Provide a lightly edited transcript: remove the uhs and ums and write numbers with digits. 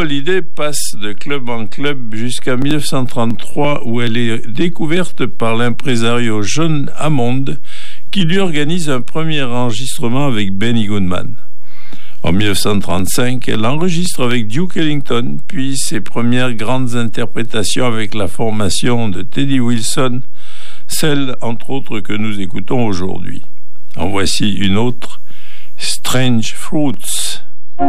Holiday passe de club en club jusqu'à 1933 où elle est découverte par l'impresario John Hammond qui lui organise un premier enregistrement avec Benny Goodman. En 1935, elle enregistre avec Duke Ellington, puis ses premières grandes interprétations avec la formation de Teddy Wilson, celle entre autres que nous écoutons aujourd'hui. En voici une autre, Strange Fruits.